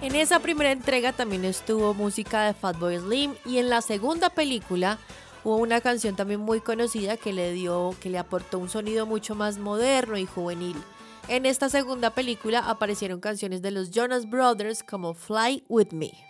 En esa primera entrega también estuvo música de Fatboy Slim y en la segunda película hubo una canción también muy conocida que le aportó un sonido mucho más moderno y juvenil. En esta segunda película aparecieron canciones de los Jonas Brothers como Fly With Me.